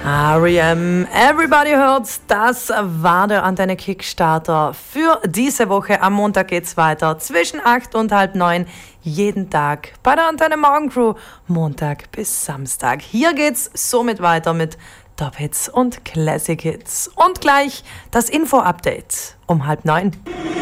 R.E.M. Everybody hört, das war der Antenne Kickstarter für diese Woche. Am Montag geht's weiter zwischen 8 und halb 9 jeden Tag bei der Antenne Morgencrew, Montag bis Samstag. Hier geht's somit weiter mit Top Hits und Classic Hits. Und gleich das Info-Update um halb 9.